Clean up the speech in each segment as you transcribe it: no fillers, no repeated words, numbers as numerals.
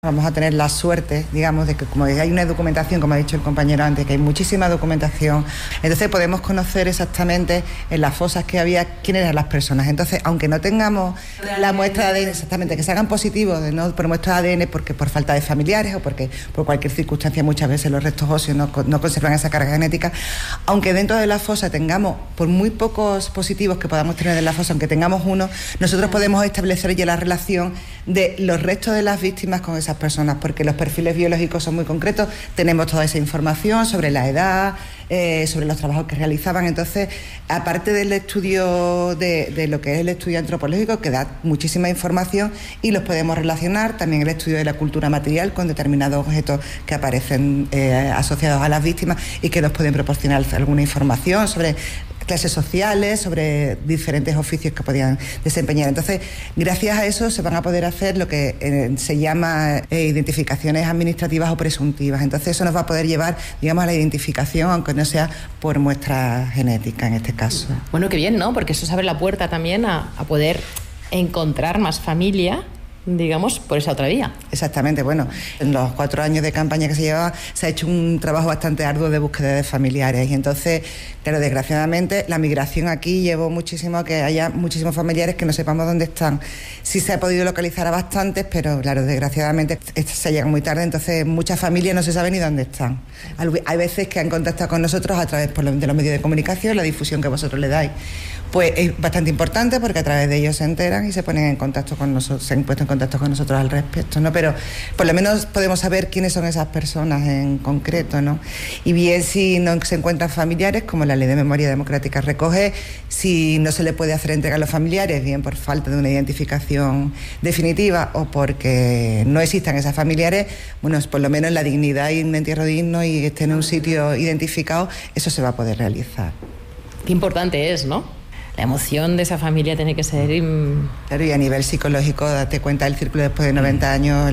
Vamos a tener la suerte, digamos, de que como hay una documentación, como ha dicho el compañero antes, que hay muchísima documentación, entonces podemos conocer exactamente en las fosas que había quiénes eran las personas. Entonces, aunque no tengamos la muestra de ADN exactamente, que salgan positivos, no por muestra de ADN, porque por falta de familiares o porque por cualquier circunstancia muchas veces los restos óseos no conservan esa carga genética, aunque dentro de la fosa tengamos, por muy pocos positivos que podamos tener en la fosa, aunque tengamos uno, nosotros podemos establecer ya la relación de los restos de las víctimas con esas personas, porque los perfiles biológicos son muy concretos, tenemos toda esa información sobre la edad, sobre los trabajos que realizaban. Entonces, aparte del estudio de lo que es el estudio antropológico, que da muchísima información y los podemos relacionar, también el estudio de la cultura material con determinados objetos que aparecen asociados a las víctimas y que nos pueden proporcionar alguna información sobre clases sociales, sobre diferentes oficios que podían desempeñar. Entonces, gracias a eso se van a poder hacer lo que se llama identificaciones administrativas o presuntivas. Entonces, eso nos va a poder llevar, digamos, a la identificación, aunque no sea por muestra genética en este caso. Bueno, qué bien, ¿no? Porque eso se abre la puerta también a poder encontrar más familia, digamos, por esa otra vía. Exactamente. Bueno, en los 4 años de campaña que se llevaba se ha hecho un trabajo bastante arduo de búsqueda de familiares y entonces, claro, desgraciadamente la migración aquí llevó muchísimo a que haya muchísimos familiares que no sepamos dónde están. Sí se ha podido localizar a bastantes, pero claro, desgraciadamente se llega muy tarde, entonces muchas familias no se saben ni dónde están. Hay veces que han contactado con nosotros a través de los medios de comunicación, la difusión que vosotros le dais. Pues es bastante importante porque a través de ellos se enteran y se ponen en contacto con nosotros, se han puesto en contacto con nosotros al respecto, ¿no? Pero por lo menos podemos saber quiénes son esas personas en concreto, ¿no? Y bien si no se encuentran familiares, como la Ley de Memoria Democrática recoge, si no se le puede hacer entrega a los familiares, bien por falta de una identificación definitiva o porque no existan esas familiares, bueno, por lo menos la dignidad y un entierro digno y esté en un sitio identificado, eso se va a poder realizar. Qué importante es, ¿no? La emoción de esa familia tiene que ser... Claro, y a nivel psicológico, date cuenta del círculo después de 90 años,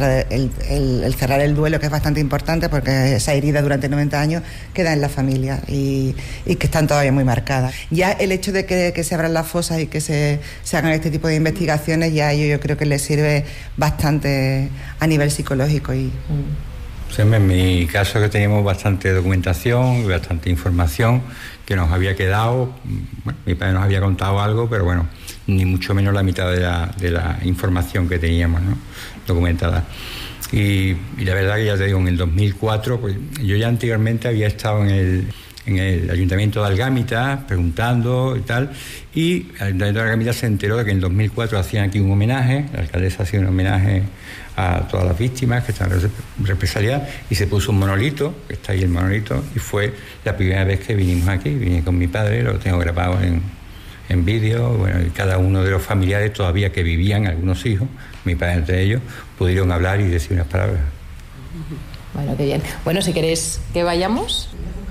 el cerrar el duelo, que es bastante importante porque esa herida durante 90 años queda en la familia y que están todavía muy marcadas. Ya el hecho de que se abran las fosas y que se hagan este tipo de investigaciones, ya yo creo que les sirve bastante a nivel psicológico. Sí, en mi caso que teníamos bastante documentación y bastante información que nos había quedado, bueno, mi padre nos había contado algo, pero bueno, ni mucho menos la mitad de la información que teníamos, ¿no?, documentada. Y la verdad que ya te digo, en el 2004, pues yo ya anteriormente había estado en el Ayuntamiento de Algámita preguntando y tal, y el Ayuntamiento de Algámita se enteró de que en el 2004 hacían aquí un homenaje, la alcaldesa hacía un homenaje a todas las víctimas que están represaliadas y se puso un monolito, que está ahí el monolito, y fue la primera vez que vinimos aquí. Vine con mi padre, lo tengo grabado en vídeo, bueno, y cada uno de los familiares todavía que vivían, algunos hijos, mi padre entre ellos, pudieron hablar y decir unas palabras. Bueno, qué bien. Bueno, si queréis que vayamos...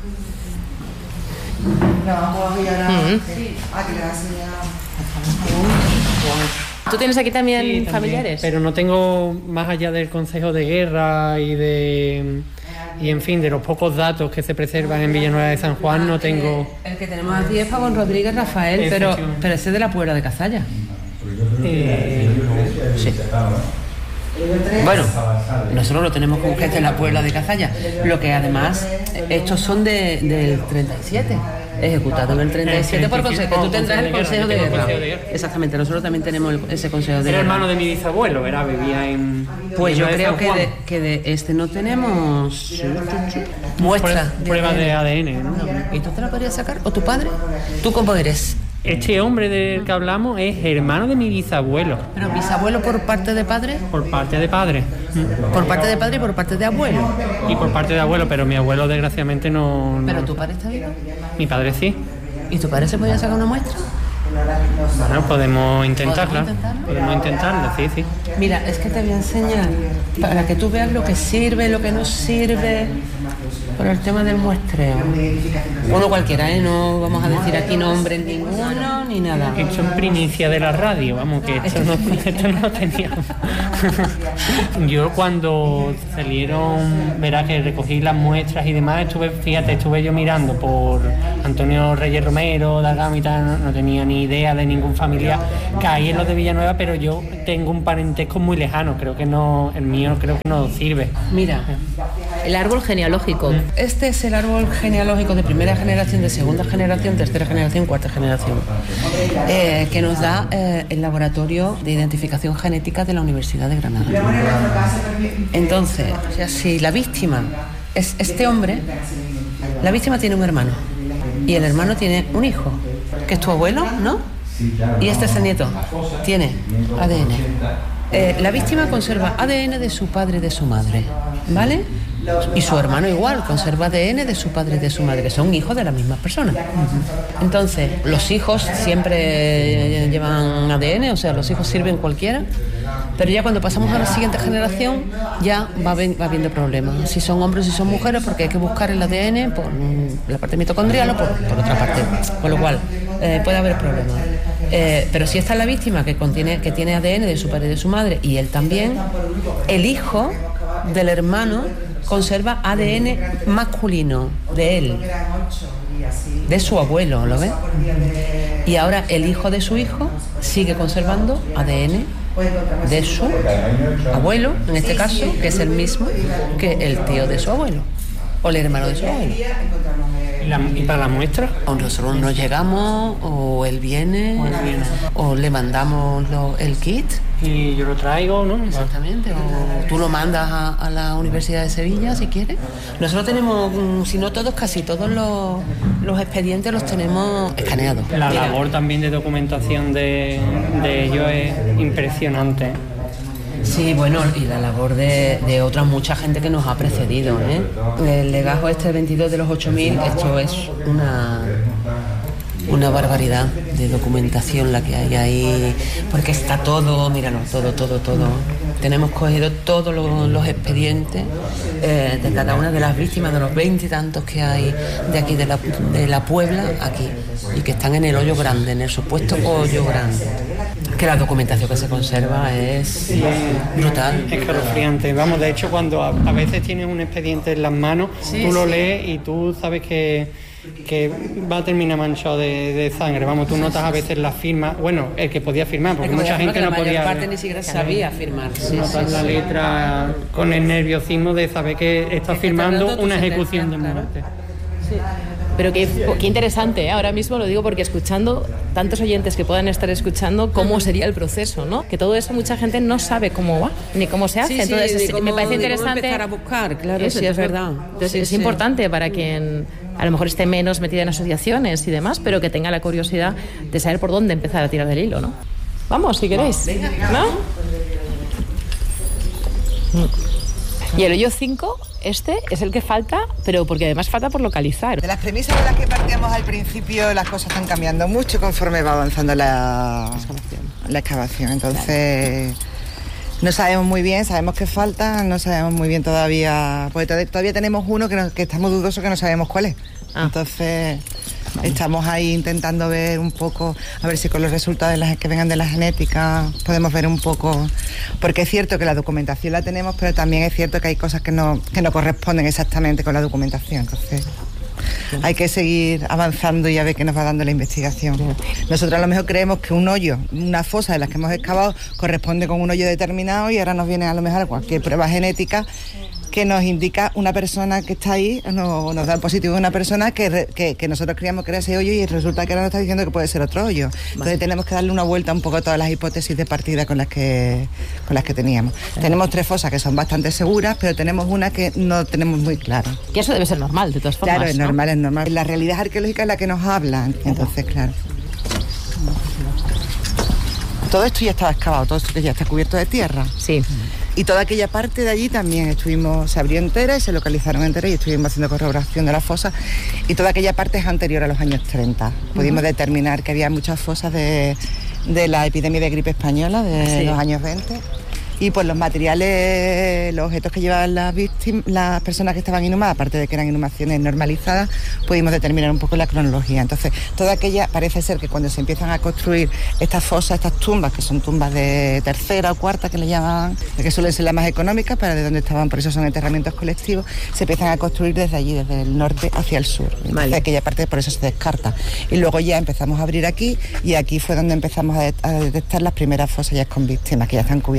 ¿Tú tienes aquí también familiares? Pero no tengo, más allá del Consejo de Guerra y en fin, de los pocos datos que se preservan en Villanueva de San Juan, no tengo... El que tenemos aquí es Pavón Rodríguez Rafael, pero ese es de la Puebla de Cazalla. Sí. Bueno, nosotros lo tenemos como que es de la Puebla de Cazalla. Lo que además, estos son del 37. Ejecutado en el 37 por consejo. Tú tendrás el Consejo de Guerra. Exactamente, nosotros también tenemos ese Consejo de Guerra. Era hermano de mi bisabuelo, ¿verdad? Vivía en... Pues yo creo que de este no tenemos muestra. Pruebas de ADN, ¿no? ¿Y tú te la podrías sacar? ¿O tu padre? ¿Tú cómo eres? Este hombre del que hablamos es hermano de mi bisabuelo. ¿Pero bisabuelo por parte de padre? Por parte de padre. Por parte de padre y por parte de abuelo. Y por parte de abuelo, pero mi abuelo desgraciadamente no... ¿Pero tu padre está vivo? Mi padre sí. ¿Y tu padre se podría sacar una muestra? Bueno, podemos intentarla. Podemos intentarlo, sí. Mira, es que te voy a enseñar para que tú veas lo que sirve, lo que no sirve por el tema del muestreo. Uno cualquiera, no vamos a decir aquí nombres ninguno ni nada. Esto es primicia de la radio, vamos, que esto no lo teníamos. Yo cuando salieron, verás que recogí las muestras y demás, estuve yo mirando por Antonio Reyes Romero, de Algámita, no tenía ni idea de ningún familiar. Caí en los de Villanueva, pero yo tengo un parentesco parentesco muy lejano, creo que no, el mío creo que no sirve. Mira, el árbol genealógico. este es el árbol genealógico de primera generación, de segunda generación, tercera generación, cuarta generación, que nos da el laboratorio de identificación genética de la Universidad de Granada. Entonces, si la víctima es este hombre, la víctima tiene un hermano y el hermano tiene un hijo, que es tu abuelo, ¿no? Y este es el nieto, tiene ADN. La víctima conserva ADN de su padre y de su madre, ¿vale? Y su hermano igual, conserva ADN de su padre y de su madre, son hijos de la misma persona. Entonces, los hijos siempre llevan ADN, o sea, los hijos sirven cualquiera, pero ya cuando pasamos a la siguiente generación ya va habiendo problemas. Si son hombres y si son mujeres, porque hay que buscar el ADN por la parte mitocondrial o por otra parte, con lo cual puede haber problemas. Pero si esta es la víctima que tiene ADN de su padre y de su madre, y él también, el hijo del hermano conserva ADN masculino de él, de su abuelo, ¿lo ves? Y ahora el hijo de su hijo sigue conservando ADN de su abuelo, en este caso, que es el mismo que el tío de su abuelo o el hermano de su abuelo. ¿Y para la muestra? O nosotros nos llegamos, o él viene, o le mandamos el kit. Y yo lo traigo, ¿no? Exactamente, o tú lo mandas a la Universidad de Sevilla si quieres. Nosotros tenemos, si no todos, casi todos los expedientes los tenemos escaneados. La labor también de documentación de ellos es impresionante. Sí, bueno, y la labor de otra mucha gente que nos ha precedido, ¿eh? El legajo 22 de los 8000, esto es una barbaridad de documentación la que hay ahí, porque está todo, míralo, todo. Tenemos cogido todos los expedientes de cada una de las víctimas, de los 20 y tantos que hay de aquí, de la Puebla, aquí, y que están en el hoyo grande, en el supuesto hoyo grande. Que la documentación que se conserva es brutal. Es escalofriante. Vamos, de hecho, cuando a veces tienes un expediente en las manos, tú lo lees y tú sabes que va a terminar manchado de sangre. Vamos, tú notas a veces la firma, bueno, el que podía firmar, porque mucha gente no podía. La mayor parte ni siquiera sabía firmar. Notas la letra con el nerviosismo de saber que estás firmando una ejecución de muerte. Sí. Pero qué interesante, ¿eh? Ahora mismo lo digo porque escuchando tantos oyentes que puedan estar escuchando cómo sería el proceso, ¿no? Que todo eso mucha gente no sabe cómo va, ni cómo se hace. Entonces me parece interesante empezar a buscar, claro, sí, es verdad. Entonces es importante para quien a lo mejor esté menos metida en asociaciones y demás, pero que tenga la curiosidad de saber por dónde empezar a tirar del hilo, ¿no? Vamos, si queréis, ¿no? Y el hoyo 5, este es el que falta, pero porque además falta por localizar. De las premisas de las que partíamos al principio, las cosas están cambiando mucho conforme va avanzando la excavación. Entonces, no sabemos muy bien, sabemos que falta, no sabemos muy bien todavía, porque todavía tenemos uno que estamos dudosos, que no sabemos cuál es. Entonces, estamos ahí intentando ver un poco, a ver si con los resultados que vengan de la genética podemos ver un poco, porque es cierto que la documentación la tenemos, pero también es cierto que hay cosas que no corresponden exactamente con la documentación. Entonces, hay que seguir avanzando y a ver qué nos va dando la investigación. Nosotros a lo mejor creemos que un hoyo, una fosa de las que hemos excavado, corresponde con un hoyo determinado, y ahora nos viene a lo mejor cualquier prueba genética que nos indica una persona que está ahí, nos da el positivo de una persona que nosotros creíamos que era ese hoyo, y resulta que ahora nos está diciendo que puede ser otro hoyo. Entonces tenemos que darle una vuelta un poco a todas las hipótesis de partida con las que teníamos. Tenemos 3 fosas que son bastante seguras, pero tenemos una que no tenemos muy clara. Que eso debe ser normal, de todas formas. Claro, es normal, es normal. La realidad arqueológica es la que nos habla, entonces, claro. Todo esto ya estaba excavado, todo esto que ya está cubierto de tierra. Sí. Y toda aquella parte de allí también se abrió entera y se localizaron enteras, y estuvimos haciendo corroboración de las fosas, y toda aquella parte es anterior a los años 30. Pudimos determinar que había muchas fosas de la epidemia de gripe española de los años 20. Y pues los materiales, los objetos que llevaban las personas que estaban inhumadas, aparte de que eran inhumaciones normalizadas, pudimos determinar un poco la cronología. Entonces, toda aquella, parece ser que cuando se empiezan a construir estas fosas, estas tumbas, que son tumbas de tercera o cuarta, que le llaman, que suelen ser las más económicas, para de donde estaban, por eso son enterramientos colectivos, se empiezan a construir desde allí, desde el norte hacia el sur. Entonces, aquella parte por eso se descarta. Y luego ya empezamos a abrir aquí, y aquí fue donde empezamos a detectar las primeras fosas ya con víctimas, que ya están cubiertas ahora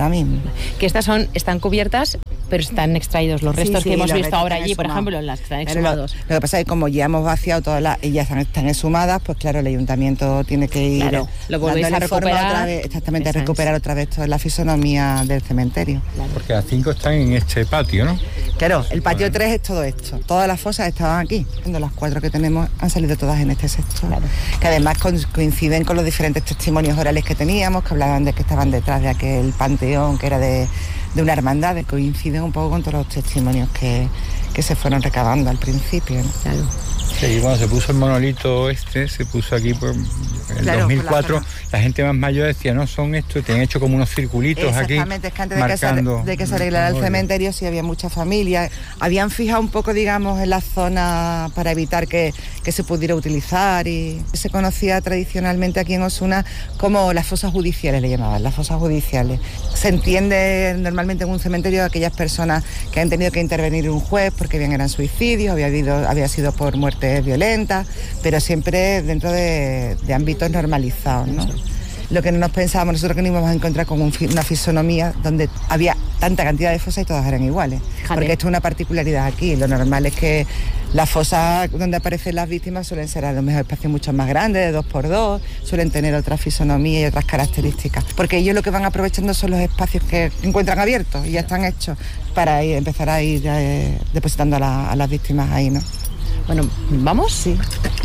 ahora mismo. Que están cubiertas, pero están extraídos los restos que hemos visto ahora allí, por ejemplo, en las que están exhumados. Lo que pasa es que como ya hemos vaciado todas y ya están exhumadas, pues claro, el ayuntamiento tiene que ir lo volvéis a recuperar otra vez, exactamente, a recuperar otra vez toda la fisonomía del cementerio. Porque las 5 están en este patio, ¿no? Claro, el patio 3 es todo esto. Todas las fosas estaban aquí. Las 4 que tenemos han salido todas en este sector. Claro. Que además coinciden con los diferentes testimonios orales que teníamos, que hablaban de que estaban detrás de aquel panteón, que era de una hermandad, coinciden un poco con todos los testimonios que se fueron recabando al principio, ¿no? Claro. Sí, cuando se puso el monolito se puso aquí en el 2004, la gente más mayor decía, no, son estos, tenían hecho como unos circulitos aquí. Exactamente, es que antes de que se arreglara el cementerio sí había muchas familias, habían fijado un poco, digamos, en la zona para evitar que se pudiera utilizar, y se conocía tradicionalmente aquí en Osuna como las fosas judiciales, le llamaban, las fosas judiciales. Se entiende normalmente en un cementerio aquellas personas que han tenido que intervenir un juez porque bien eran suicidios, había sido por muerte violentas, pero siempre dentro de ámbitos normalizados, ¿no? Lo que no nos pensábamos nosotros que nos íbamos a encontrar con una fisonomía donde había tanta cantidad de fosas y todas eran iguales. Fíjate. Porque esto es una particularidad aquí. Lo normal es que las fosas donde aparecen las víctimas suelen ser a lo mejor espacios mucho más grandes, de 2x2, suelen tener otra fisonomía y otras características. Porque ellos lo que van aprovechando son los espacios que encuentran abiertos y ya están hechos para empezar a ir depositando a las víctimas ahí, ¿no? Bueno, ¿vamos? Sí.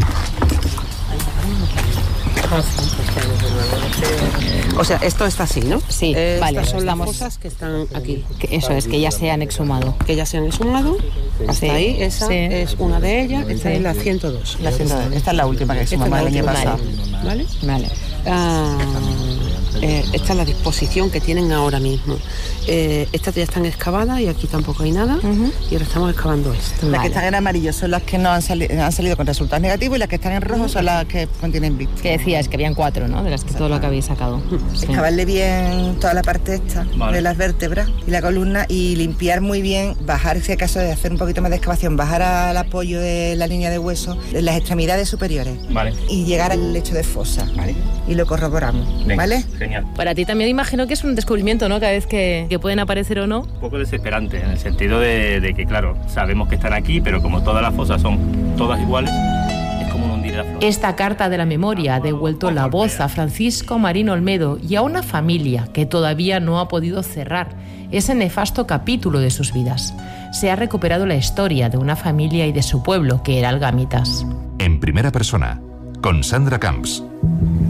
O sea, esto está así, ¿no? Sí, vale. Estas son las fosas que están aquí. Eso es, que ya se han exhumado. Que ya se han exhumado. Hasta ahí, esa es una de ellas. Esta es la 102. La 102. Esta es la última que exhumamos el año pasado. ¿Vale? Vale. Esta es la disposición que tienen ahora mismo. Estas ya están excavadas y aquí tampoco hay nada. Y ahora estamos excavando esto. Las que están en amarillo son las que no han salido con resultados negativos, y las que están en rojo son las que contienen víctimas. Que decías que habían 4, ¿no? De las que todo lo que habéis sacado. Sí. Excavarle bien toda la parte esta de las vértebras y la columna, y limpiar muy bien, bajar, si acaso de hacer un poquito más de excavación, bajar al apoyo de la línea de hueso, en las extremidades superiores. Vale. Y llegar al lecho de fosa. Vale. Y lo corroboramos. Venga, ¿vale? Genial. Para ti también imagino que es un descubrimiento, ¿no? Cada vez que pueden aparecer o no. Un poco desesperante, en el sentido de que, claro, sabemos que están aquí, pero como todas las fosas son todas iguales, es como un hundir la flor. Esta carta de la memoria ha devuelto la voz a Francisco Marín Olmedo y a una familia que todavía no ha podido cerrar ese nefasto capítulo de sus vidas. Se ha recuperado la historia de una familia y de su pueblo, que era Algamitas. En primera persona, con Sandra Camps.